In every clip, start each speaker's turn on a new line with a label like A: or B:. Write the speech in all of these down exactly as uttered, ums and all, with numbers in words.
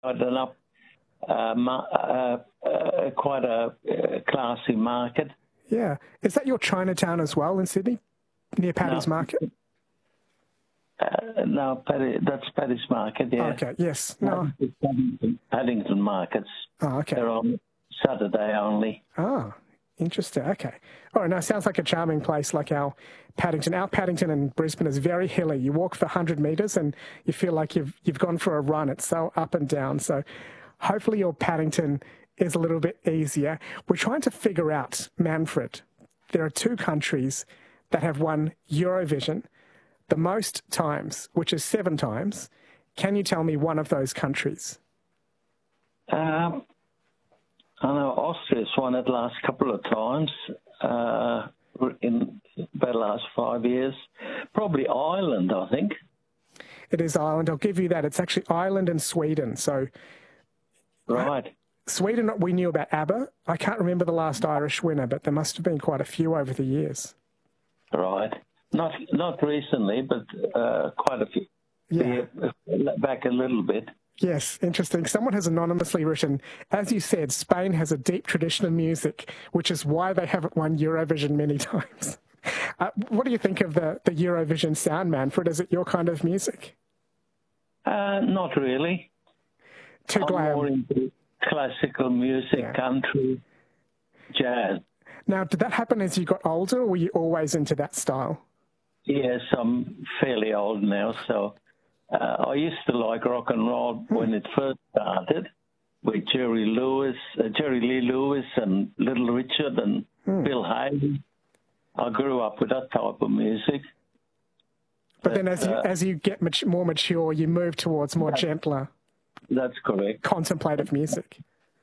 A: an up, uh, ma- uh, uh, quite a uh, classy market.
B: Yeah. Is that your Chinatown as well in Sydney, near Paddy's
A: No.
B: Market?
A: Uh, no, Paddy, that's Paddy's Market, yeah.
B: Okay, yes. No.
A: Paddington, Paddington Markets.
B: Oh, okay.
A: They're on Saturday only.
B: Oh, interesting. Okay. All right, now sounds like a charming place like our Paddington. Our Paddington in Brisbane is very hilly. You walk for one hundred metres and you feel like you've you've gone for a run. It's so up and down. So hopefully your Paddington is a little bit easier. We're trying to figure out, Manfred, there are two countries that have won Eurovision the most times, which is seven times. Can you tell me one of those countries?
A: Um, I know Austria's won it last couple of times uh, in about the last five years. Probably Ireland, I think.
B: It is Ireland. I'll give you that. It's actually Ireland and Sweden. So,
A: right.
B: Uh, Sweden, we knew about ABBA. I can't remember the last Irish winner, but there must have been quite a few over the years.
A: Right. Not not recently, but uh, quite a few.
B: Yeah.
A: Back a little bit.
B: Yes, interesting. Someone has anonymously written, as you said, Spain has a deep tradition of music, which is why they haven't won Eurovision many times. Uh, what do you think of the, the Eurovision sound, Manfred? Is it your kind of music?
A: Uh, not really.
B: Too
A: I'm
B: glam.
A: more into classical music,
B: Yeah.
A: country, jazz.
B: Now, did that happen as you got older, or were you always into that style?
A: Yes, I'm fairly old now, so uh, I used to like rock and roll when it first started with Jerry Lewis, uh, Jerry Lee Lewis and Little Richard and
B: Hmm.
A: Bill Haley. I grew up with that type of music.
B: But then as you,
A: uh,
B: as you get mat- more mature, you move towards more gentler,
A: That's correct.
B: contemplative music.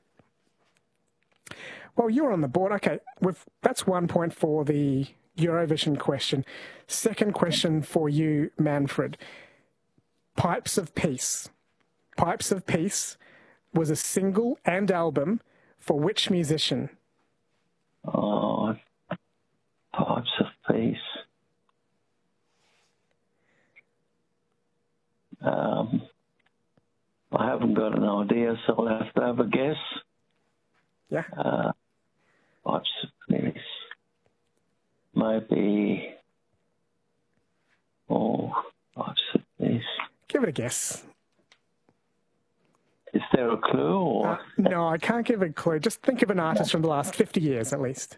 B: Well, you're on the board. Okay, we've, that's one point for the Eurovision question. Second question for you, Manfred. Pipes of Peace. Pipes of Peace was a single and album for which musician?
A: Oh, Pipes of Peace. Um, I haven't got an idea, so I'll have to have a guess.
B: Yeah.
A: Uh, Pipes of Peace. Maybe. Oh, Pipes of Peace.
B: Give it a guess.
A: Is there a clue? Or?
B: Uh, no, I can't give a clue. Just think of an artist from the last fifty years at least.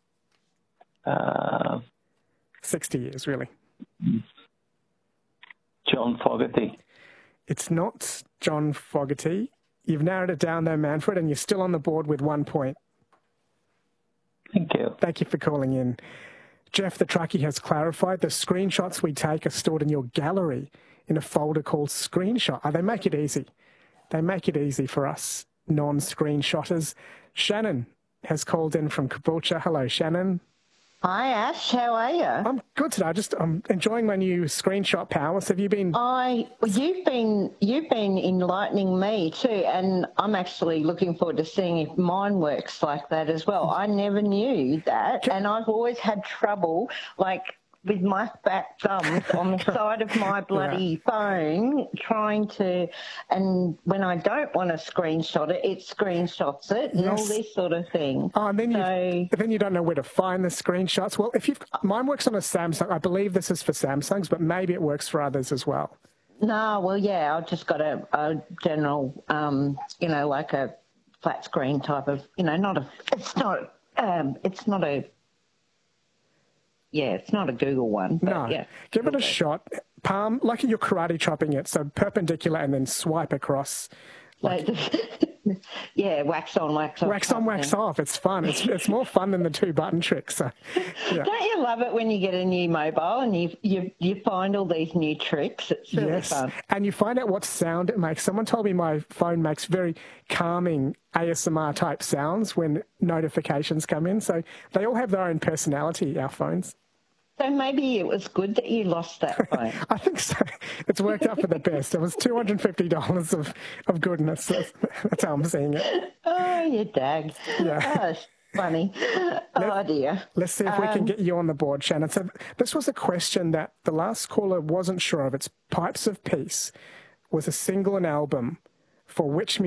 A: Uh,
B: sixty years, really.
A: John Fogerty.
B: It's not John Fogerty. You've narrowed it down though, Manfred, and you're still on the board with one point.
A: Thank you.
B: Thank you for calling in. Jeff the Truckie has clarified the screenshots we take are stored in your gallery in a folder called Screenshot. Oh, they make it easy. They make it easy for us non-screenshotters. Shannon has called in from Caboolture. Hello, Shannon.
C: Hi, Ash. How are you?
B: I'm good today. I just I'm enjoying my new screenshot powers. Have you been?
C: I well, you've been you've been enlightening me too, and I'm actually looking forward to seeing if mine works like that as well. I never knew that,
B: Can...
C: and I've always had trouble, like with my fat thumbs on the side of my bloody yeah. phone, trying to, and when I don't want to screenshot it, it screenshots it and yes. all this sort of thing.
B: Oh, and then
C: so,
B: you then you don't know where to find the screenshots. Well, if you've mine works on a Samsung, I believe this is for Samsungs, but maybe it works for others as well.
C: No, well, yeah, I've just got a, a general, um, you know, like a flat screen type of, you know, not a, it's not, um, it's not a. Yeah, it's not a Google one. But
B: no,
C: yeah,
B: give it a shot. Palm, like you're karate chopping it, so perpendicular and then swipe across. Like,
C: yeah, wax on, wax off.
B: Wax on, wax thing. off. It's fun. It's it's more fun than the two button trick. So, yeah.
C: Don't you love it when you get a new mobile and you you you find all these new tricks? It's really
B: yes.
C: fun.
B: And you find out what sound it makes. Someone told me my phone makes very calming A S M R type sounds when notifications come in. So they all have their own personality, our phones.
C: So maybe it was good that you lost that phone.
B: I think so. It's worked out for the best. It was two hundred fifty dollars of, of goodness. That's, that's how I'm seeing it.
C: Oh, you dag.
B: Yeah.
C: Oh, it's funny. Oh, dear.
B: Let's see if um, we can get you on the board, Shannon. So this was a question that the last caller wasn't sure of. It's Pipes of Peace was a single and album for which